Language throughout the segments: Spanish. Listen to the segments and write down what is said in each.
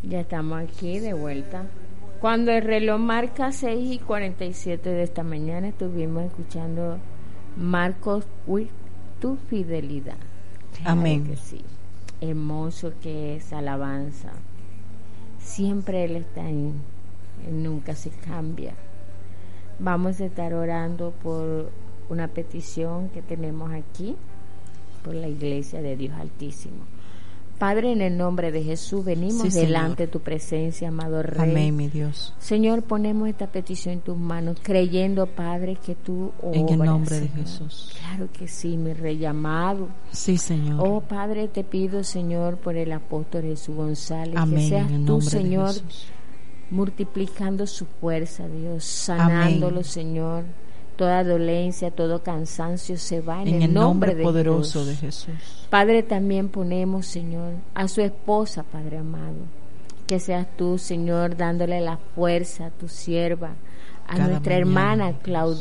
Ya estamos aquí de vuelta. Cuando el reloj marca 6:47 de esta mañana, estuvimos escuchando Marcos Witt, tu fidelidad. Claro. Amén. Que sí. Hermoso que es alabanza. Siempre Él está ahí. Él nunca se cambia. Vamos a estar orando por una petición que tenemos aquí, por la Iglesia de Dios Altísimo. Padre, en el nombre de Jesús, venimos delante de tu presencia, amado Rey. Amén, mi Dios. Señor, ponemos esta petición en tus manos, creyendo, Padre, que tú obras. En el nombre Señor. de Jesús. Claro que sí, mi Rey amado. Sí, Señor. Oh, Padre, te pido, Señor, por el apóstol Jesús González, amén, que seas tú, Señor, Jesús, multiplicando su fuerza, Dios, sanándolo, amén. Señor. Toda dolencia, todo cansancio se va en el nombre de poderoso Dios. de Jesús. Padre, también ponemos, Señor, a su esposa, Padre amado, que seas tú, Señor, dándole la fuerza a tu sierva, a nuestra hermana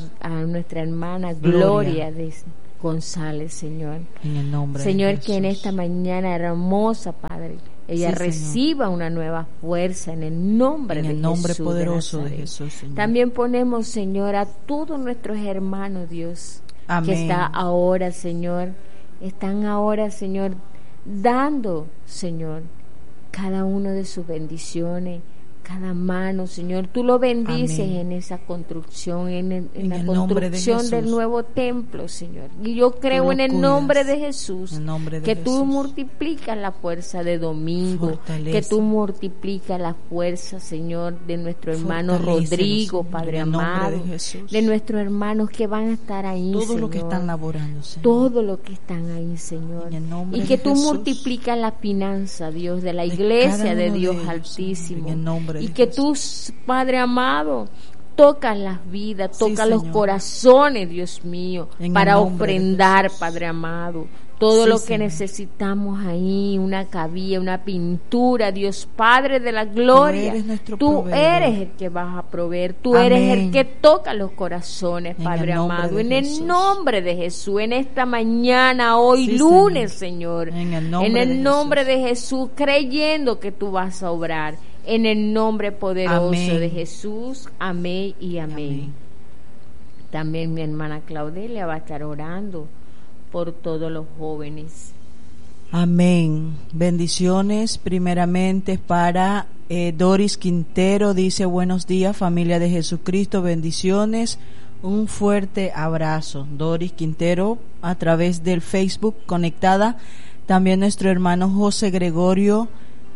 Gloria de González, Señor. En el nombre Señor, de Jesús. que en esta mañana hermosa, Padre, ella reciba Señor. Una nueva fuerza en el nombre de Jesús. En el nombre poderoso de Jesús, Señor. También ponemos, Señor, a todos nuestros hermanos, Dios, amén. Que está ahora, Señor, están ahora, Señor, dando, Señor, cada uno de sus bendiciones, cada mano, Señor, tú lo bendices amén. En esa construcción, en la construcción del nuevo templo, Señor. Y yo creo en el nombre de Jesús, que tú multiplicas la fuerza de Domingo, que tú multiplicas la fuerza, Señor, de nuestro hermano Rodrigo, Padre amado, de nuestros hermanos que van a estar ahí, todo Señor. Lo que están laborando, Señor. Todo lo que están ahí, Señor. Y que tú multiplicas la finanza, Dios, de la iglesia de Dios Altísimo. En el nombre y que tú, Padre amado, tocas las vidas, tocas los corazones, Dios mío, para ofrendar, Padre amado, todo lo que necesitamos ahí, una cabilla, una pintura, Dios Padre de la gloria, tú eres el que vas a proveer, tú eres el que toca los corazones, Padre amado, en el nombre de Jesús, en esta mañana, hoy lunes, Señor, en el nombre de Jesús, creyendo que tú vas a obrar. En el nombre poderoso de Jesús, amén y amén. También mi hermana Claudelia va a estar orando por todos los jóvenes. Amén. Bendiciones primeramente para Doris Quintero, dice: buenos días, familia de Jesucristo, bendiciones, un fuerte abrazo. Doris Quintero a través del Facebook conectada. También nuestro hermano José Gregorio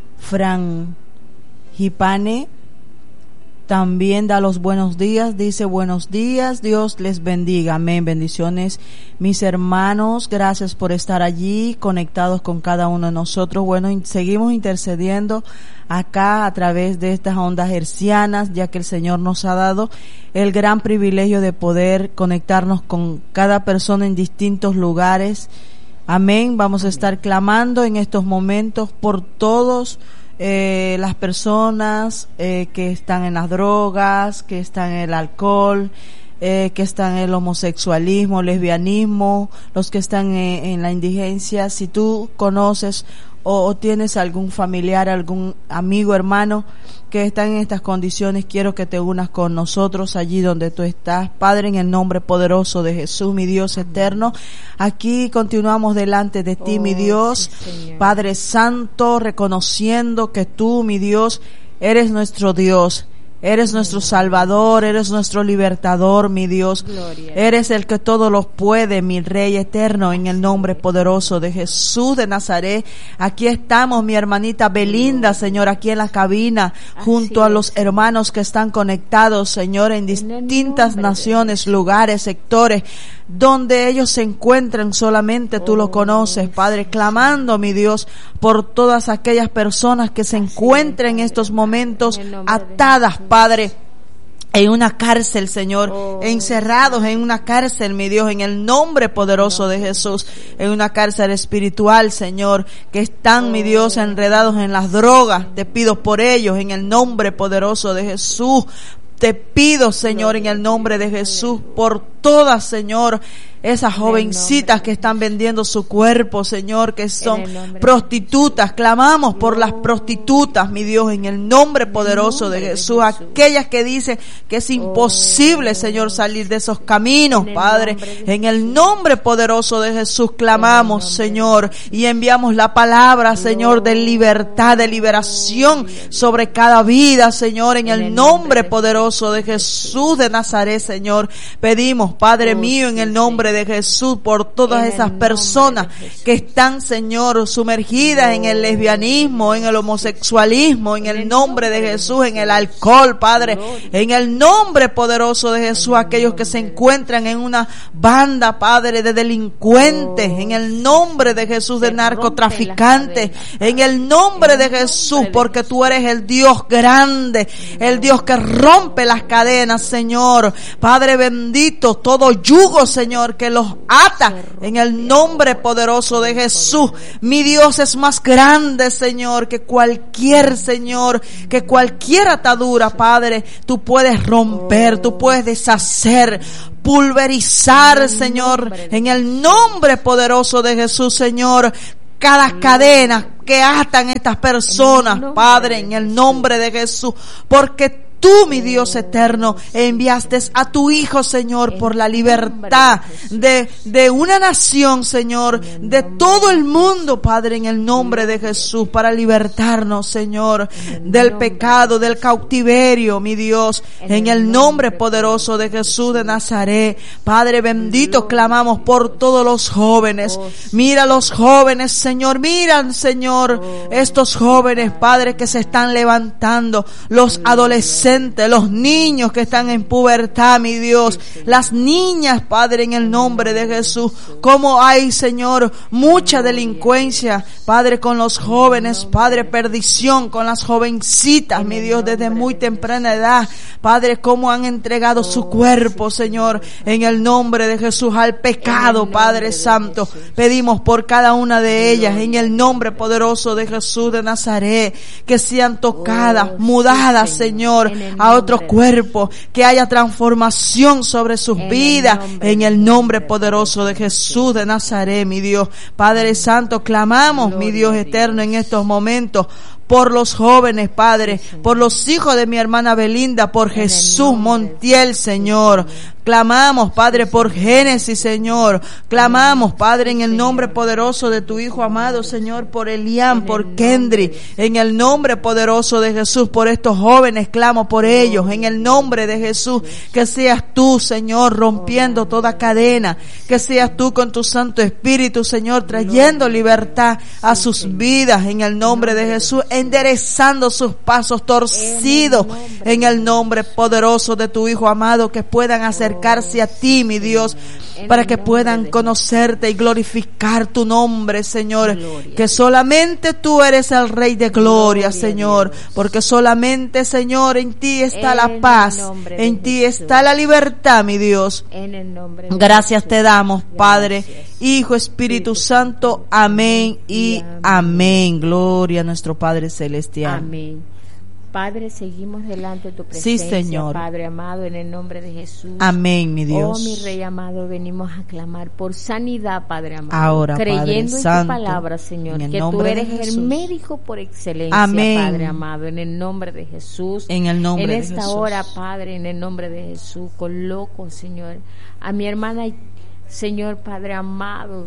Frangipane también da los buenos días, dice: buenos días, Dios les bendiga, amén. Bendiciones mis hermanos, gracias por estar allí conectados con cada uno de nosotros. Bueno, seguimos intercediendo acá a través de estas ondas hercianas, ya que el Señor nos ha dado el gran privilegio de poder conectarnos con cada persona en distintos lugares. Amén. Vamos a estar clamando en estos momentos por todos las personas que están en las drogas, que están en el alcohol, que están en el homosexualismo, lesbianismo, los que están en la indigencia. Si tú conoces o tienes algún familiar, algún amigo, hermano que están en estas condiciones, quiero que te unas con nosotros allí donde tú estás. Padre, en el nombre poderoso de Jesús, mi Dios eterno, aquí continuamos delante de ti, mi Dios, sí, Padre Santo, reconociendo que tú, mi Dios, eres nuestro Dios. Eres nuestro Salvador, eres nuestro libertador, mi Dios. Gloria. Eres el que todo lo puede, mi Rey eterno, en el nombre poderoso de Jesús de Nazaret. Aquí estamos, mi hermanita Belinda, Señor, aquí en la cabina, junto a los hermanos que están conectados, Señor, en distintas naciones, lugares, sectores, donde ellos se encuentran, solamente tú lo conoces, Padre, clamando, mi Dios, por todas aquellas personas que se encuentren en estos momentos atadas, Padre, en una cárcel, Señor, encerrados en una cárcel, mi Dios, en el nombre poderoso de Jesús, en una cárcel espiritual, Señor, que están, mi Dios, enredados en las drogas. Te pido por ellos, en el nombre poderoso de Jesús. Te pido, Señor, en el nombre de Jesús, por todas, Señor, esas jovencitas que están vendiendo su cuerpo, Señor, que son prostitutas. Clamamos por las prostitutas, mi Dios, en el nombre poderoso de Jesús. Aquellas que dicen que es imposible, Señor, salir de esos caminos, Padre. En el nombre poderoso de Jesús clamamos, Señor, y enviamos la palabra, Señor, de libertad, de liberación sobre cada vida, Señor, en el nombre poderoso de Jesús de Nazaret, Señor. Pedimos, Padre mío, en el nombre de Jesús, por todas esas personas que están, Señor, sumergidas en el lesbianismo, en el homosexualismo, en el nombre de Jesús, en el alcohol, Padre, en el nombre poderoso de Jesús, aquellos que se encuentran en una banda, Padre, de delincuentes, en el nombre de Jesús, de narcotraficantes, en el nombre de Jesús, porque tú eres el Dios grande, el Dios que rompe las cadenas, Señor. Padre bendito, todo yugo, Señor, que los ata, en el nombre poderoso de Jesús. Mi Dios es más grande, Señor, que cualquier, Señor, que cualquier atadura, Padre. Tú puedes romper, tú puedes deshacer, pulverizar, Señor, en el nombre poderoso de Jesús, Señor. Cada cadena que atan estas personas, Padre, en el nombre de Jesús, porque tú, mi Dios eterno, enviaste a tu Hijo, Señor, por la libertad de una nación, Señor, de todo el mundo, Padre, en el nombre de Jesús, para libertarnos, Señor, del pecado, del cautiverio, mi Dios, en el nombre poderoso de Jesús de Nazaret. Padre bendito, clamamos por todos los jóvenes. Mira los jóvenes, Señor, miran, Señor, estos jóvenes, Padre, que se están levantando, los adolescentes, los niños que están en pubertad, mi Dios, las niñas, Padre, en el nombre de Jesús. Como hay, Señor, mucha delincuencia, Padre, con los jóvenes, Padre, perdición con las jovencitas, mi Dios, desde muy temprana edad, Padre, cómo han entregado su cuerpo, Señor, en el nombre de Jesús al pecado, Padre Santo. Pedimos por cada una de ellas, en el nombre poderoso de Jesús de Nazaret, que sean tocadas, mudadas, Señor, a otro cuerpo, que haya transformación sobre sus vidas, en el nombre poderoso de Jesús de Nazaret, mi Dios. Padre Santo, clamamos, mi Dios eterno, en estos momentos, por los jóvenes, Padre, por los hijos de mi hermana Belinda, por Jesús Montiel, Señor. Clamamos, Padre, por Génesis, Señor. Clamamos, Padre, en el nombre poderoso de tu Hijo amado, Señor, por Elian, por Kendry, en el nombre poderoso de Jesús, por estos jóvenes, clamo por ellos, en el nombre de Jesús, que seas tú, Señor, rompiendo toda cadena, que seas tú con tu Santo Espíritu, Señor, trayendo libertad a sus vidas, en el nombre de Jesús, enderezando sus pasos torcidos, en el nombre poderoso de tu Hijo amado, que puedan acercarse a ti, mi Dios, para que puedan conocerte y glorificar tu nombre, Señor, que solamente tú eres el Rey de gloria, Señor, porque solamente, Señor, en ti está la paz, en ti está la libertad, mi Dios. Gracias te damos, Padre, Hijo, Espíritu Santo, amén y amén. Gloria a nuestro Padre celestial. Amén. Padre, seguimos delante de tu presencia, sí, Señor. Padre amado, en el nombre de Jesús. Amén, mi Dios. Oh, mi Rey amado, venimos a clamar por sanidad, Padre amado. Ahora, creyendo Padre en Santo, tu palabra, Señor, en el que tú nombre eres de el Jesús. médico por excelencia, Amén. Padre amado, en el nombre de Jesús. En el nombre de Jesús. En esta hora, Padre, en el nombre de Jesús, coloco, Señor, a mi hermana, Señor, Padre amado,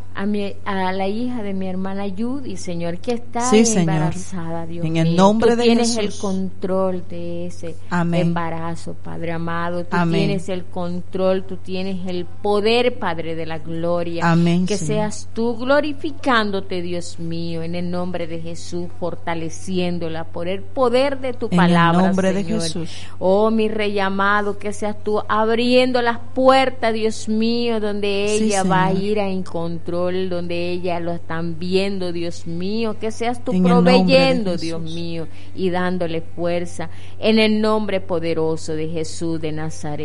a la hija de mi hermana Judy, Señor, que está embarazada, Dios mío. En el nombre de Jesús. Tú tienes el control de ese embarazo, Padre amado. Tú tienes el control, tú tienes el poder, Padre de la gloria. Amén, que Señor. seas tú glorificándote, Dios mío, en el nombre de Jesús, fortaleciéndola por el poder de tu palabra, en el nombre Señor. de Jesús. Oh, mi Rey amado, que seas tú abriendo las puertas, Dios mío, donde ella va a ir a encontrar, donde ella lo están viendo, Dios mío, que seas tú proveyendo, Dios mío, y dándole fuerza en el nombre poderoso de Jesús de Nazaret.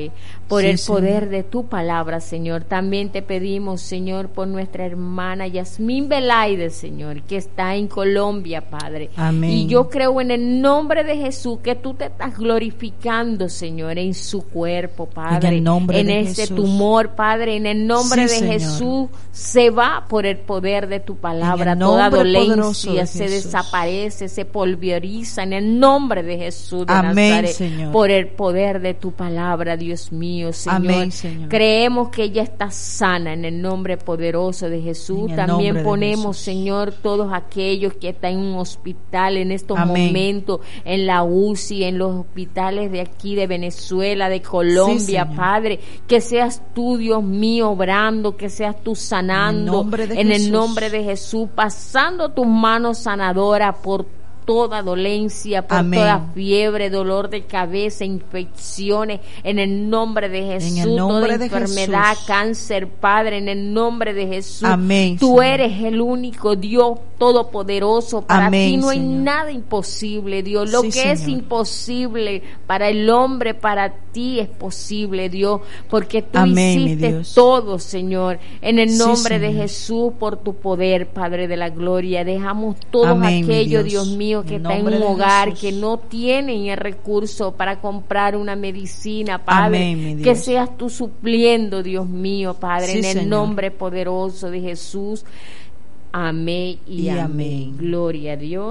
por el poder de tu palabra, Señor. También te pedimos, Señor, por nuestra hermana Yasmín Belaide, Señor, que está en Colombia, Padre. Amén. Y yo creo en el nombre de Jesús que tú te estás glorificando, Señor, en su cuerpo, Padre. En el nombre en de ese Jesús. tumor, Padre, en el nombre de Señor. Jesús, se va por el poder de tu palabra. En el Toda nombre poderoso dolencia de se Jesús. desaparece, se pulveriza en el nombre de Jesús de Amén, Nazaret, Señor. por el poder de tu palabra, Dios mío, Señor. Amén, Señor. Creemos que ella está sana en el nombre poderoso de Jesús. En el También nombre de ponemos, Jesús. Señor, todos aquellos que están en un hospital en estos Amén. momentos, en la UCI, en los hospitales de aquí, de Venezuela, de Colombia, Señor. Padre, que seas tú, Dios mío, obrando, que seas tú sanando, en el nombre de Jesús, pasando tus manos sanadoras por toda dolencia, por Amén. toda fiebre, dolor de cabeza, infecciones, en el nombre de Jesús, En el nombre toda de enfermedad, Jesús. cáncer, Padre, en el nombre de Jesús. Amén, Tú Señor. eres el único Dios todopoderoso. Para Amén, ti no hay Señor. nada imposible, Dios. Lo Sí, que es Señor. imposible para el hombre, para ti es posible, Dios, porque tú Amén, mi hiciste Dios. todo, Señor, en el Sí, nombre de Señor. Jesús, por tu poder, Padre de la gloria. Dejamos todos Amén, mi aquellos, Dios. Dios mío, que En está en nombre un de hogar, Jesús. que no tienen el recurso para comprar una medicina, Padre, Amén, mi Dios. que seas tú supliendo, Dios mío, Padre, Sí, en el Señor. nombre poderoso de Jesús. Amén y Y amén. amén. Gloria a Dios.